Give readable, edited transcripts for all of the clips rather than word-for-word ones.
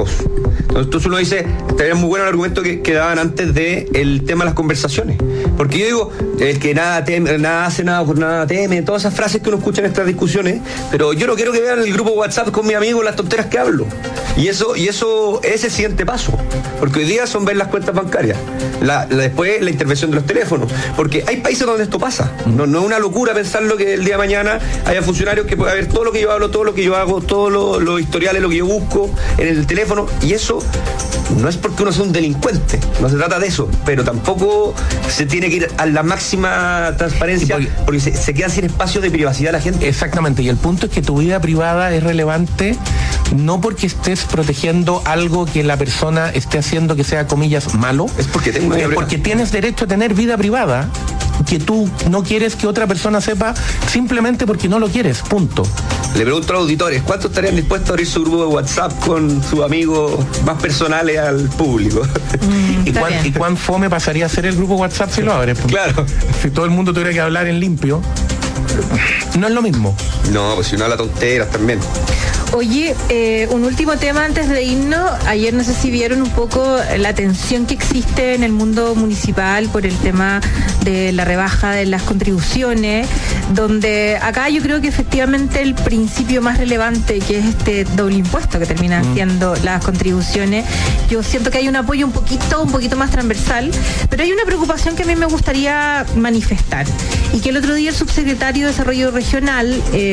caos. Entonces uno dice, también es muy bueno el argumento que daban antes del tema de las conversaciones. Porque yo digo, el que nada teme, nada hace, nada por nada teme, todas esas frases que uno escucha en estas discusiones, pero yo no quiero que vean el grupo WhatsApp con mi amigo las tonteras que hablo. Y eso es el siguiente paso. Porque hoy día son ver las cuentas bancarias. Después la intervención de los teléfonos. Porque hay países donde esto pasa. No es una locura pensarlo que el día de mañana haya funcionarios que pueda ver todo lo que yo hablo, todo lo que yo hago, todos los historiales, lo que yo busco en el teléfono. Y eso no es porque uno sea un delincuente, no se trata de eso, pero tampoco se tiene que ir a la máxima transparencia porque se queda sin espacio de privacidad la gente. Exactamente, y el punto es que tu vida privada es relevante no porque estés protegiendo algo que la persona esté haciendo que sea, comillas, malo, es porque tengo una vida privada. Porque tienes derecho a tener vida privada que tú no quieres que otra persona sepa simplemente porque no lo quieres, punto. Le pregunto a los auditores, ¿cuántos estarían dispuestos a abrir su grupo de WhatsApp con sus amigos más personales al público? ¿Y cuán fome pasaría a ser el grupo WhatsApp si lo abres? Claro. Si todo el mundo tuviera que hablar en limpio, no es lo mismo. No, pues si uno habla tonteras también. Oye, un último tema antes de irnos. Ayer no sé si vieron un poco la tensión que existe en el mundo municipal por el tema de la rebaja de las contribuciones, donde acá yo creo que efectivamente el principio más relevante, que es este doble impuesto que termina siendo las contribuciones, yo siento que hay un apoyo un poquito más transversal, pero hay una preocupación que a mí me gustaría manifestar, y que el otro día el subsecretario de Desarrollo Regional,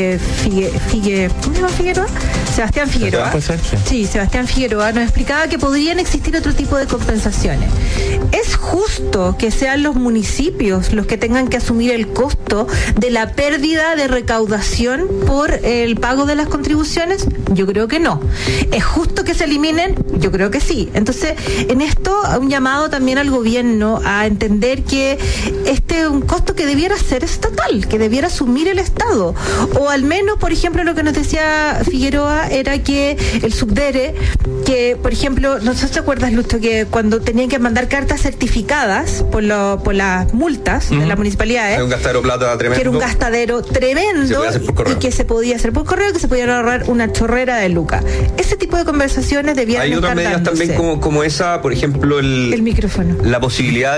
¿cómo se llama Figueroa? Sebastián Figueroa. Sí, Sebastián Figueroa nos explicaba que podrían existir otro tipo de compensaciones. ¿Es justo que sean los municipios los que tengan que asumir el costo de la pérdida de recaudación por el pago de las contribuciones? Yo creo que no. ¿Es justo que se eliminen? Yo creo que sí. Entonces, en esto, un llamado también al gobierno a entender que este es un costo que debiera ser estatal, que debiera asumir el Estado. O al menos, por ejemplo, lo que nos decía Figueroa era que el subdere, que por ejemplo, no sé si te acuerdas, Lucho, que cuando tenían que mandar cartas certificadas por las multas de las municipalidades, era un gastadero plata tremendo, que era un gastadero tremendo y que se podía hacer por correo, que se podían ahorrar una chorrera de lucas. Ese tipo de conversaciones debían estar dándose. Hay otras medidas también como esa, por ejemplo, el micrófono, la posibilidad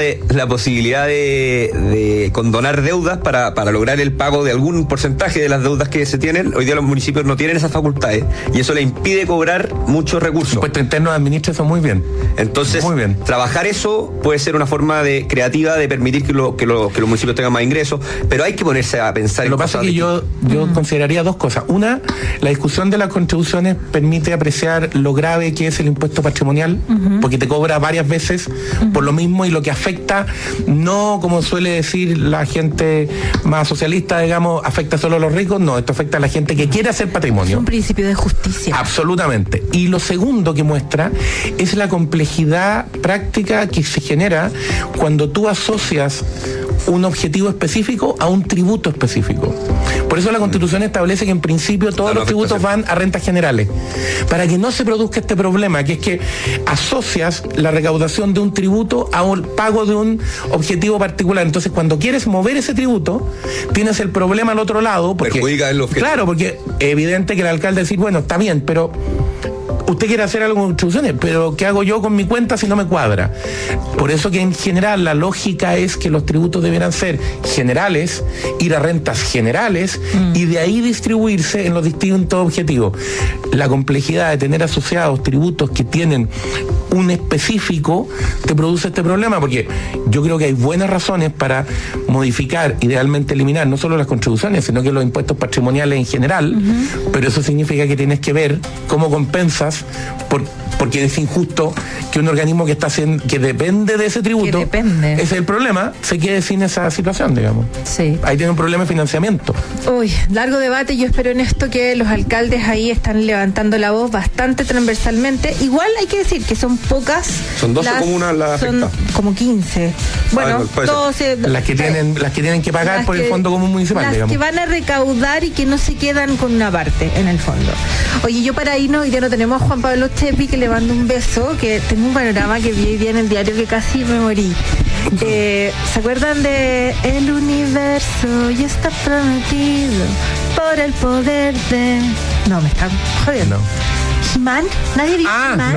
de condonar deudas para lograr el pago de algún porcentaje de las deudas que se tienen. Hoy día los municipios no tienen esas facultades y eso le impide cobrar muchos recursos. El impuesto interno administra eso muy bien. Entonces, muy bien. Trabajar eso puede ser una forma creativa de permitir que los municipios tengan más ingresos, pero hay que ponerse a pensar en cosas. Lo que pasa es que yo consideraría dos cosas. Una, la discusión de las contribuciones permite apreciar lo grave que es el impuesto patrimonial, porque te cobra varias veces por lo mismo, y lo que afecta, no como suele decir la gente más socialista, digamos, afecta solo a los ricos. No, esto afecta a la gente que quiere hacer patrimonio. Es un principio de justicia. Absolutamente. Y lo segundo que muestra es la complejidad práctica que se genera cuando tú asocias un objetivo específico a un tributo específico. Por eso la Constitución establece que en principio todos los tributos van a rentas generales, para que no se produzca este problema, que es que asocias la recaudación de un tributo a un pago de un objetivo particular. Entonces, cuando quieres mover ese tributo, tienes el problema al otro lado, porque perjudica el objetivo. Claro, porque es evidente que el alcalde dice, bueno, está bien, pero usted quiere hacer algo con contribuciones, pero ¿qué hago yo con mi cuenta si no me cuadra? Por eso que en general la lógica es que los tributos debieran ser generales, ir a rentas generales y de ahí distribuirse en los distintos objetivos. La complejidad de tener asociados tributos que tienen un específico te produce este problema, porque yo creo que hay buenas razones para modificar, idealmente eliminar no solo las contribuciones, sino que los impuestos patrimoniales en general, pero eso significa que tienes que ver cómo compensas, porque es injusto que un organismo que depende de ese tributo, ese es el problema, se quede sin esa situación, digamos. Sí. Ahí tiene un problema de financiamiento. Uy, largo debate. Yo espero en esto que los alcaldes ahí están levantando la voz bastante transversalmente. Igual hay que decir que son pocas. Son 12 comunas las afectadas. Son como 15. Bueno, 12. Las que tienen que pagar por el fondo común municipal, las digamos. que van a recaudar y que no se quedan con una parte en el fondo. Oye, yo para irnos, hoy día no tenemos a Juan Pablo Chepi, que le mando un beso, que tengo un panorama que vi hoy día en el diario que casi me morí. ¿Se acuerdan de El universo ya está prometido por el poder de... No, me están jodiendo. No. He-Man, nadie vio He-Man.